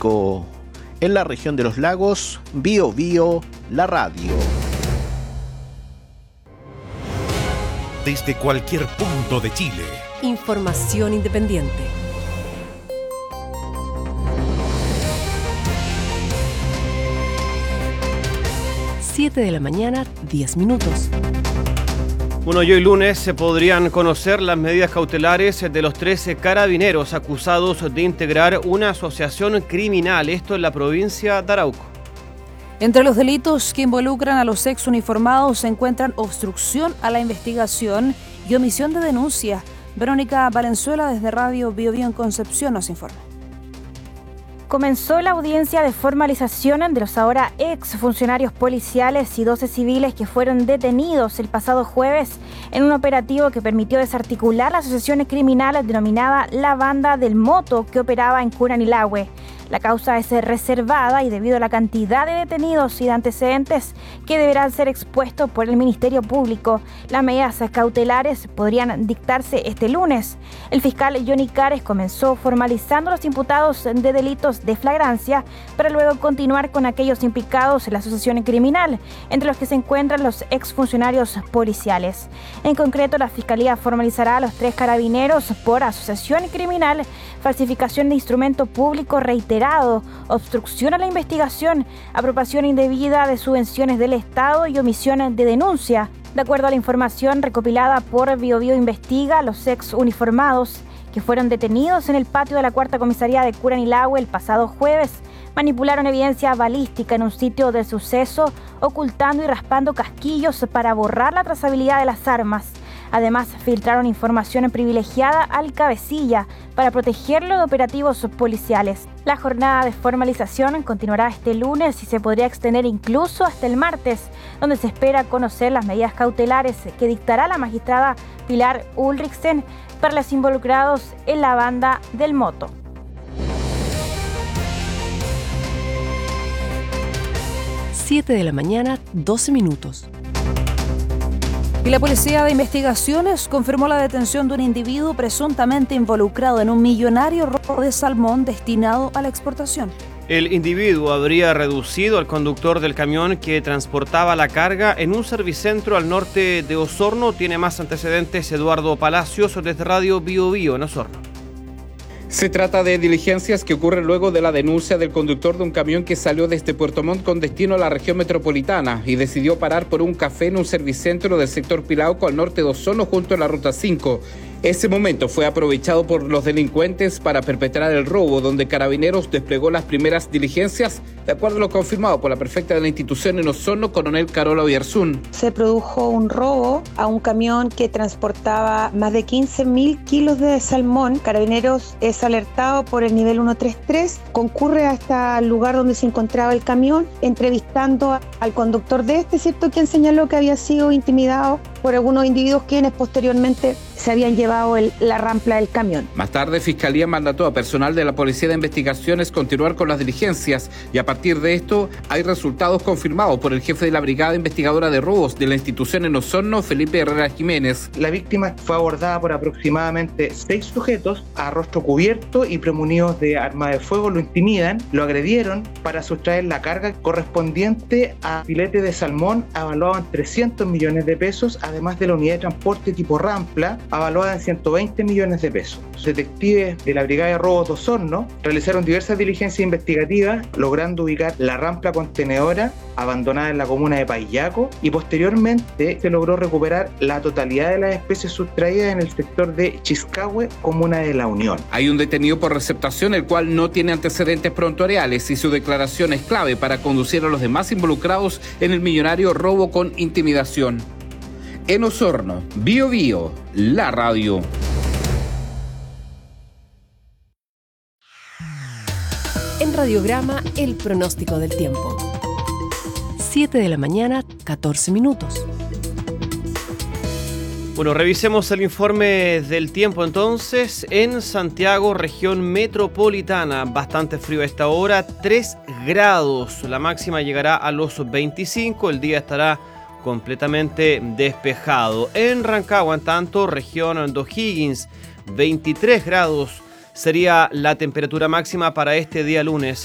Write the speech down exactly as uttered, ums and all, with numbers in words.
Pacífico. En la región de los lagos, Bio Bio, la radio. Desde cualquier punto de Chile. Información independiente. siete de la mañana, diez minutos. Bueno, y hoy lunes se podrían conocer las medidas cautelares de los trece carabineros acusados de integrar una asociación criminal, esto en la provincia de Arauco. Entre los delitos que involucran a los ex uniformados se encuentran obstrucción a la investigación y omisión de denuncia. Verónica Valenzuela desde Radio Bio Bio en Concepción nos informa. Comenzó la audiencia de formalización de los ahora ex funcionarios policiales y doce civiles que fueron detenidos el pasado jueves en un operativo que permitió desarticular la asociación criminal denominada La Banda del Moto que operaba en Curanilahue. La causa es reservada y debido a la cantidad de detenidos y de antecedentes que deberán ser expuestos por el Ministerio Público, las medidas cautelares podrían dictarse este lunes. El fiscal Johnny Cares comenzó formalizando a los imputados de delitos de flagrancia para luego continuar con aquellos implicados en la asociación criminal, entre los que se encuentran los exfuncionarios policiales. En concreto, la Fiscalía formalizará a los tres carabineros por asociación criminal, falsificación de instrumento público reiterado, obstrucción a la investigación, apropiación indebida de subvenciones del Estado y omisión de denuncia. De acuerdo a la información recopilada por Bio Bio Investiga, los ex uniformados que fueron detenidos en el patio de la cuarta comisaría de Curanilahue el pasado jueves manipularon evidencia balística en un sitio del suceso, ocultando y raspando casquillos para borrar la trazabilidad de las armas. Además, filtraron información privilegiada al cabecilla para protegerlo de operativos policiales. La jornada de formalización continuará este lunes y se podría extender incluso hasta el martes, donde se espera conocer las medidas cautelares que dictará la magistrada Pilar Ulrichsen para los involucrados en la Banda del Moto. siete de la mañana, doce minutos. Y la Policía de Investigaciones confirmó la detención de un individuo presuntamente involucrado en un millonario robo de salmón destinado a la exportación. El individuo habría reducido al conductor del camión que transportaba la carga en un servicentro al norte de Osorno. Tiene más antecedentes Eduardo Palacios desde Radio Bio Bio en Osorno. Se trata de diligencias que ocurren luego de la denuncia del conductor de un camión que salió desde Puerto Montt con destino a la región metropolitana y decidió parar por un café en un servicentro del sector Pilauco al norte de Osorno junto a la Ruta cinco. Ese momento fue aprovechado por los delincuentes para perpetrar el robo, donde Carabineros desplegó las primeras diligencias, de acuerdo a lo confirmado por la prefecta de la institución en Osorno, coronel Carola Oyarzún. Se produjo un robo a un camión que transportaba más de quince mil kilos de salmón. Carabineros es alertado por el nivel ciento treinta y tres, concurre hasta el lugar donde se encontraba el camión, entrevistando al conductor de este, ¿cierto?, quien señaló que había sido intimidado por algunos individuos quienes posteriormente se habían llevado el, la rampla del camión. Más tarde, Fiscalía mandató a personal de la Policía de Investigaciones continuar con las diligencias y a partir de esto hay resultados confirmados por el jefe de la Brigada Investigadora de Robos de la institución en Osorno, Felipe Herrera Jiménez. La víctima fue abordada por aproximadamente seis sujetos a rostro cubierto y premunidos de arma de fuego, lo intimidan, lo agredieron para sustraer la carga correspondiente a filete de salmón avaluado en trescientos millones de pesos, además de la unidad de transporte tipo rampla, avaluada en ciento veinte millones de pesos. Los detectives de la Brigada de Robos de Osorno realizaron diversas diligencias investigativas, logrando ubicar la rampla contenedora abandonada en la comuna de Paillaco y posteriormente se logró recuperar la totalidad de las especies sustraídas en el sector de Chiscahue, comuna de La Unión. Hay un detenido por receptación, el cual no tiene antecedentes prontuariales y su declaración es clave para conducir a los demás involucrados en el millonario robo con intimidación. En Osorno, Bio Bio, la radio. En Radiograma, el pronóstico del tiempo. siete de la mañana, catorce minutos. Bueno, revisemos el informe del tiempo entonces. En Santiago, región metropolitana, bastante frío a esta hora, tres grados. La máxima llegará a los veinticinco, el día estará completamente despejado. En Rancagua, en tanto, región de O'Higgins, veintitrés grados sería la temperatura máxima para este día lunes.